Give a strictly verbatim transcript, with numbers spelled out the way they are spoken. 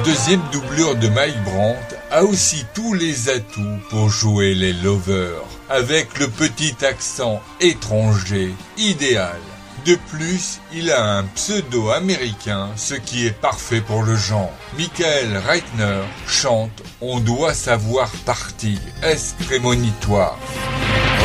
deuxième doublure de Mike Brandt a aussi tous les atouts pour jouer les lovers, avec le petit accent étranger idéal. De plus, il a un pseudo américain, ce qui est parfait pour le genre. Michael Reitner chante « On doit savoir partir », est prémonitoire.